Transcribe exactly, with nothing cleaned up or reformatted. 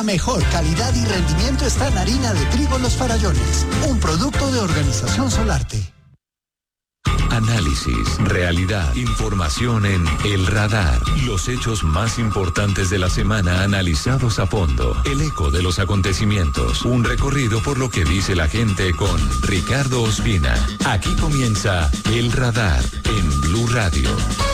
Mejor calidad y rendimiento está en harina de trigo Los Farallones, un producto de Organización Solarte. Análisis, realidad, información en El Radar. Los hechos más importantes de la semana analizados a fondo. El eco de los acontecimientos. Un recorrido por lo que dice la gente con Ricardo Ospina. Aquí comienza El Radar en Blue Radio.